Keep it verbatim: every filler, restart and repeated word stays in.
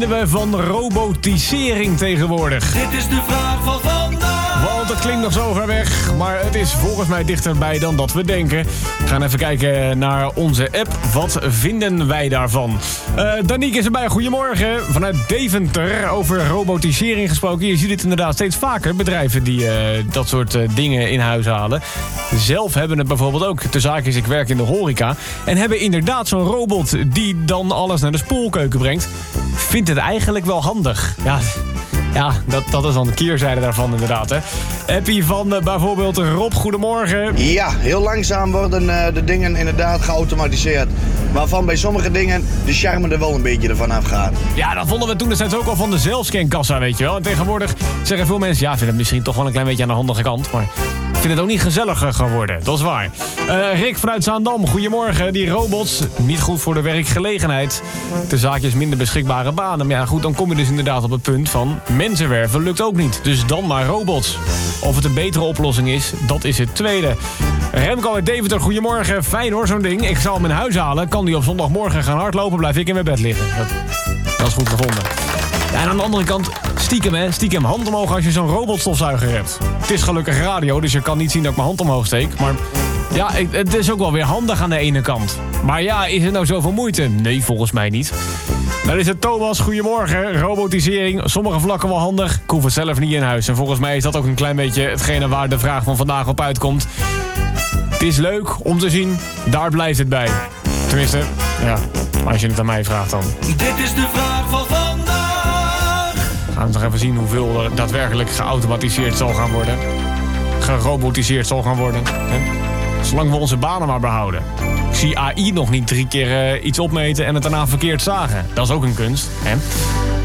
We van robotisering tegenwoordig. Dit is de vraag van vandaag. Want het klinkt nog zo ver weg, maar het is volgens mij dichterbij dan dat we denken. We gaan even kijken naar onze app. Wat vinden wij daarvan? Uh, Danique is erbij. Goedemorgen. Vanuit Deventer over robotisering gesproken. Je ziet het inderdaad steeds vaker. Bedrijven die uh, dat soort uh, dingen in huis halen. Zelf hebben het bijvoorbeeld ook. De zaak is, ik werk in de horeca. En hebben inderdaad zo'n robot die dan alles naar de spoelkeuken brengt. Vindt het eigenlijk wel handig. Ja, ja dat, dat is dan de keerzijde daarvan inderdaad. Hè. Appie van uh, bijvoorbeeld Rob, goedemorgen. Ja, heel langzaam worden uh, de dingen inderdaad geautomatiseerd. Waarvan bij sommige dingen de charme er wel een beetje ervan afgaat. Ja, dat vonden we toen destijds ook al van de zelfscankassa, weet je wel. En tegenwoordig zeggen veel mensen, ja, vinden het misschien toch wel een klein beetje aan de handige kant. Maar ik vind het ook niet gezelliger geworden, dat is waar. Uh, Rick vanuit Zaandam, goedemorgen. Die robots, niet goed voor de werkgelegenheid. De zaakjes minder beschikbare banen. Maar ja, goed, dan kom je dus inderdaad op het punt van mensen werven lukt ook niet. Dus dan maar robots. Of het een betere oplossing is, dat is het tweede. Remco uit Deventer, goedemorgen. Fijn hoor, zo'n ding. Ik zal hem in huis halen. Kan die op zondagmorgen gaan hardlopen, blijf ik in mijn bed liggen. Dat, dat is goed gevonden. Ja, en aan de andere kant, stiekem hè, stiekem hand omhoog als je zo'n robotstofzuiger hebt. Het is gelukkig radio, dus je kan niet zien dat ik mijn hand omhoog steek. Maar ja, ik, het is ook wel weer handig aan de ene kant. Maar ja, is het nou zoveel moeite? Nee, volgens mij niet. Dan is het Thomas, goedemorgen. Robotisering, sommige vlakken wel handig. Ik hoef het zelf niet in huis. En volgens mij is dat ook een klein beetje hetgene waar de vraag van vandaag op uitkomt. Het is leuk om te zien, daar blijft het bij. Tenminste, ja, als je het aan mij vraagt dan. Dit is de vraag van vandaag. Gaan we nog even zien hoeveel er daadwerkelijk geautomatiseerd zal gaan worden. Gerobotiseerd zal gaan worden. Hè? Zolang we onze banen maar behouden. Ik zie A I nog niet drie keer uh, iets opmeten en het daarna verkeerd zagen. Dat is ook een kunst, hè?